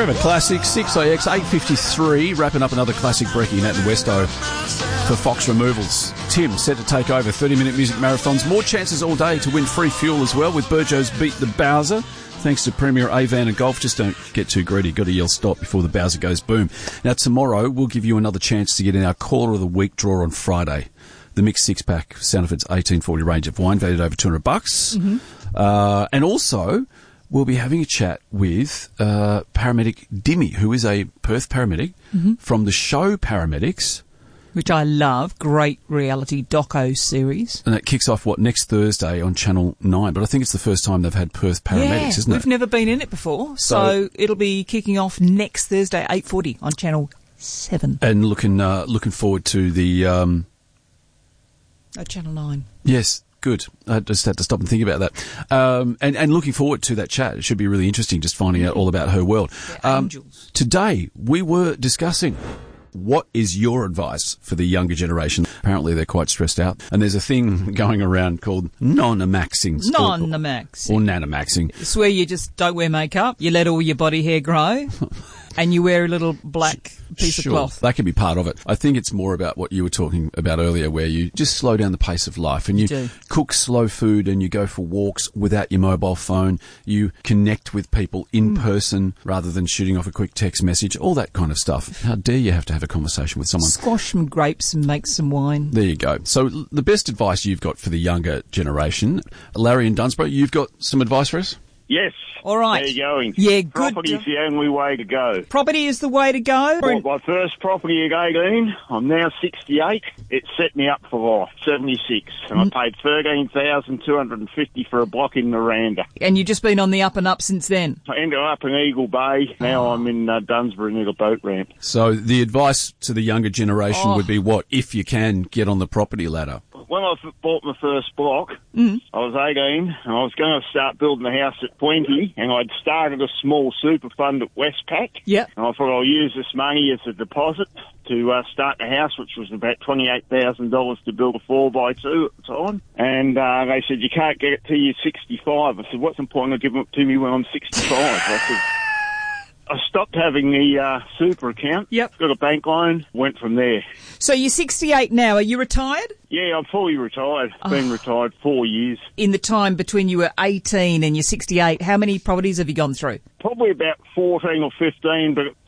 Trevor Classic, 6AX, 8:53, wrapping up another classic brekkie, Nat and Westo for Fox Removals. Tim, set to take over 30-minute music marathons. More chances all day to win free fuel as well with Burjo's Beat the Bowser. Thanks to Premier Avan and Golf. Just don't get too greedy. Got to yell stop before the Bowser goes boom. Now, tomorrow, we'll give you another chance to get in our Caller of the Week draw on Friday. The mixed six-pack Soundford's 1840 range of wine, valued over $200. Mm-hmm. And also, we'll be having a chat with paramedic Dimmy, who is a Perth paramedic from the show Paramedics. Which I love. Great reality doco series. And it kicks off, next Thursday on Channel 9. But I think it's the first time they've had Perth paramedics, isn't it? We've never been in it before. So it'll be kicking off next Thursday, 8:40 on Channel 7. And looking forward to the... Channel 9. Yes. Good. I just had to stop and think about that. And looking forward to that chat. It should be really interesting just finding out all about her world. Angels. Today, we were discussing what is your advice for the younger generation. Apparently, they're quite stressed out. And there's a thing going around called non-amaxing. Non-amaxing. Or nanamaxing. It's where you just don't wear makeup, you let all your body hair grow, and you wear a little black piece of cloth. That can be part of it. I think it's more about what you were talking about earlier, where you just slow down the pace of life and you cook slow food and you go for walks without your mobile phone. You connect with people in person rather than shooting off a quick text message, all that kind of stuff. How dare you have to have a conversation with someone? Squash some grapes and make some wine. There you go. So the best advice you've got for the younger generation, Larry in Dunsborough, you've got some advice for us? Yes. All right. There you going. Yeah, good. Property is the only way to go. Property is the way to go? Bought my first property at 18. I'm now 68. It set me up for life, 76. And I paid $13,250 for a block in Miranda. And you've just been on the up and up since then? I ended up in Eagle Bay. Now I'm in Dunsborough near the boat ramp. So the advice to the younger generation would be what? If you can, get on the property ladder. When I bought my first block, I was 18 and I was going to start building the house at 20 and I'd started a small super fund at Westpac. Yep. And I thought I'll use this money as a deposit to start the house, which was about $28,000 to build a 4x2 at the time. And they said, you can't get it till you're 65. I said, what's the point of giving it to me when I'm 65? I said, I stopped having the super account. Yep. Got a bank loan. Went from there. So you're 68 now. Are you retired? Yeah, I'm fully retired. Been retired 4 years. In the time between you were 18 and you're 68, how many properties have you gone through? Probably about 14 or 15, but